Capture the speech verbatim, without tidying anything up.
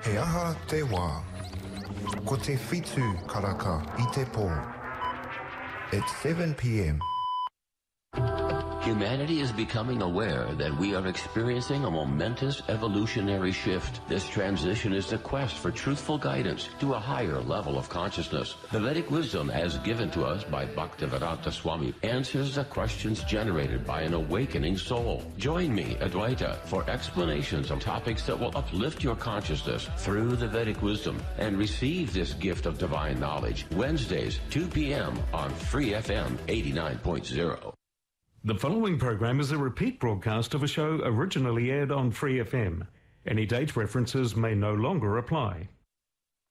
He aha te wā, ko te whitu karaka I te pō. It's seven p m Humanity is becoming aware that we are experiencing a momentous evolutionary shift. This transition is the quest for truthful guidance to a higher level of consciousness. The Vedic wisdom, as given to us by Bhaktivedanta Swami, answers the questions generated by an awakening soul. Join me, Advaita, for explanations of topics that will uplift your consciousness through the Vedic wisdom and receive this gift of divine knowledge. Wednesdays, two p m on Free F M eighty-nine point zero. The following program is a repeat broadcast of a show originally aired on Free F M. Any date references may no longer apply.